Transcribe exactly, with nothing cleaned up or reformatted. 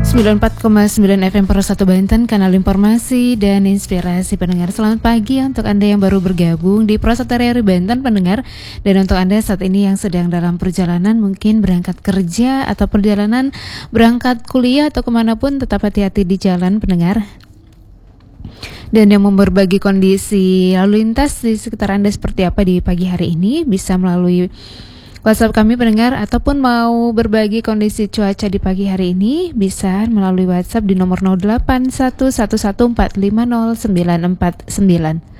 sembilan puluh empat koma sembilan F M Pro satu Banten, kanal informasi dan inspirasi pendengar. Selamat pagi untuk Anda yang baru bergabung di Pro satu R R I Banten pendengar. Dan untuk Anda saat ini yang sedang dalam perjalanan, mungkin berangkat kerja atau perjalanan berangkat kuliah atau kemanapun, tetap hati-hati di jalan pendengar. Dan yang mau berbagi kondisi lalu lintas di sekitar Anda seperti apa di pagi hari ini, bisa melalui WhatsApp kami pendengar, ataupun mau berbagi kondisi cuaca di pagi hari ini bisa melalui WhatsApp di nomor nol delapan satu satu satu empat lima nol sembilan empat sembilan.